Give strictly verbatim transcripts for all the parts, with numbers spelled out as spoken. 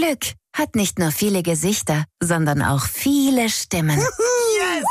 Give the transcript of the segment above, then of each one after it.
Glück hat nicht nur viele Gesichter, sondern auch viele Stimmen. Yes!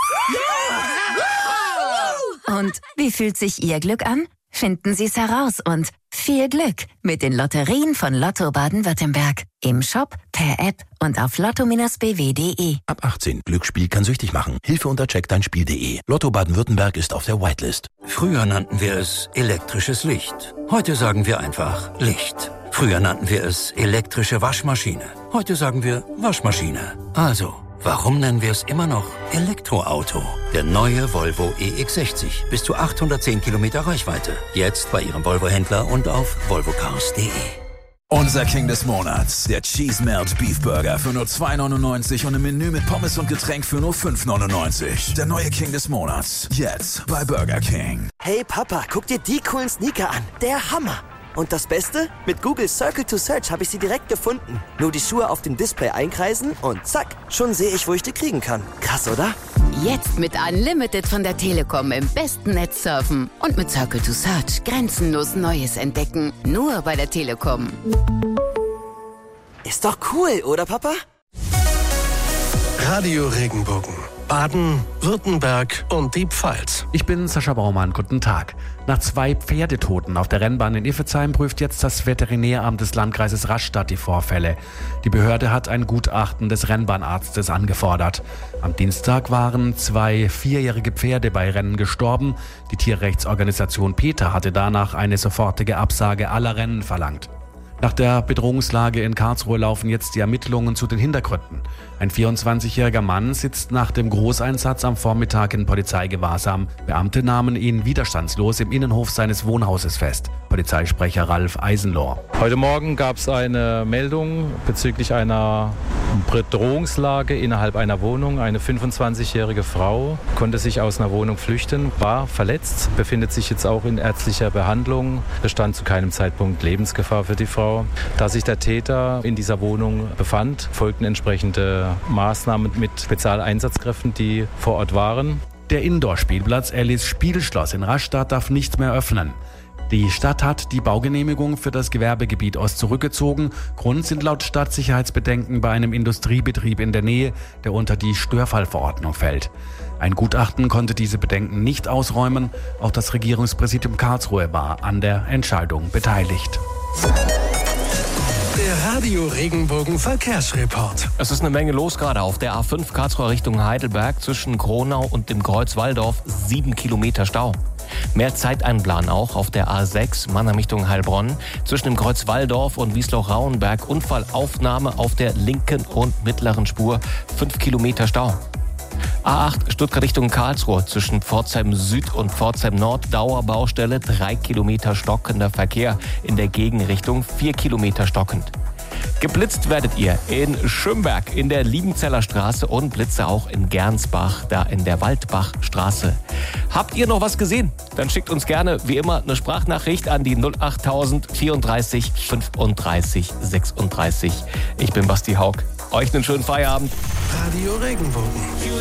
Und wie fühlt sich Ihr Glück an? Finden Sie es heraus und viel Glück mit den Lotterien von Lotto Baden-Württemberg. Im Shop, per App und auf lotto Bindestrich b w punkt d e. Ab achtzehn. Glücksspiel kann süchtig machen. Hilfe unter check dein Spiel punkt d e. Lotto Baden-Württemberg ist auf der Whitelist. Früher nannten wir es elektrisches Licht. Heute sagen wir einfach Licht. Früher nannten wir es elektrische Waschmaschine. Heute sagen wir Waschmaschine. Also, warum nennen wir es immer noch Elektroauto? Der neue Volvo E X sechzig. Bis zu achthundertzehn Kilometer Reichweite. Jetzt bei Ihrem Volvo-Händler und auf volvo cars punkt d e. Unser King des Monats, der Cheese Melt Beef Burger für nur zwei neunundneunzig und im Menü mit Pommes und Getränk für nur fünf neunundneunzig. Der neue King des Monats, jetzt bei Burger King. Hey Papa, guck dir die coolen Sneaker an. Der Hammer. Und das Beste? Mit Google Circle to Search habe ich sie direkt gefunden. Nur die Schuhe auf dem Display einkreisen und zack, schon sehe ich, wo ich die kriegen kann. Krass, oder? Jetzt mit Unlimited von der Telekom im besten Netz surfen und mit Circle to Search grenzenlos Neues entdecken. Nur bei der Telekom. Ist doch cool, oder Papa? Radio Regenbogen. Baden, Württemberg und die Pfalz. Ich bin Sascha Baumann, guten Tag. Nach zwei Pferdetoten auf der Rennbahn in Iffezheim prüft jetzt das Veterinäramt des Landkreises Rastatt die Vorfälle. Die Behörde hat ein Gutachten des Rennbahnarztes angefordert. Am Dienstag waren zwei vierjährige Pferde bei Rennen gestorben. Die Tierrechtsorganisation PETA hatte danach eine sofortige Absage aller Rennen verlangt. Nach der Bedrohungslage in Karlsruhe laufen jetzt die Ermittlungen zu den Hintergründen. Ein vierundzwanzigjähriger Mann sitzt nach dem Großeinsatz am Vormittag in Polizeigewahrsam. Beamte nahmen ihn widerstandslos im Innenhof seines Wohnhauses fest. Polizeisprecher Ralf Eisenlohr. Heute Morgen gab es eine Meldung bezüglich einer Bedrohungslage innerhalb einer Wohnung. Eine fünfundzwanzigjährige Frau konnte sich aus einer Wohnung flüchten, war verletzt, befindet sich jetzt auch in ärztlicher Behandlung. Es stand zu keinem Zeitpunkt Lebensgefahr für die Frau. Da sich der Täter in dieser Wohnung befand, folgten entsprechende Maßnahmen mit Spezialeinsatzkräften, die vor Ort waren. Der Indoor-Spielplatz Alice Spielschloss in Rastatt darf nicht mehr öffnen. Die Stadt hat die Baugenehmigung für das Gewerbegebiet Ost zurückgezogen. Grund sind laut Stadt Sicherheitsbedenken bei einem Industriebetrieb in der Nähe, der unter die Störfallverordnung fällt. Ein Gutachten konnte diese Bedenken nicht ausräumen. Auch das Regierungspräsidium Karlsruhe war an der Entscheidung beteiligt. Der Radio Regenbogen Verkehrsreport. Es ist eine Menge los gerade auf der A fünf Karlsruhe Richtung Heidelberg zwischen Kronau und dem Kreuz Walldorf. Sieben Kilometer Stau. Mehr Zeit einplanen auch auf der A sechs Mannheim Richtung Heilbronn. Zwischen dem Kreuz Walldorf und Wiesloch-Rauenberg Unfallaufnahme auf der linken und mittleren Spur. Fünf Kilometer Stau. A acht Stuttgart Richtung Karlsruhe zwischen Pforzheim Süd und Pforzheim Nord Dauerbaustelle, drei Kilometer stockender Verkehr in der Gegenrichtung, vier Kilometer stockend. Geblitzt werdet ihr in Schönberg in der Liebenzeller Straße und Blitze auch in Gernsbach, da in der Waldbachstraße. Habt ihr noch was gesehen? Dann schickt uns gerne wie immer eine Sprachnachricht an die null acht null vierunddreißig fünfunddreißig sechsunddreißig. Ich bin Basti Haug. Euch einen schönen Feierabend. Radio Regenbogen.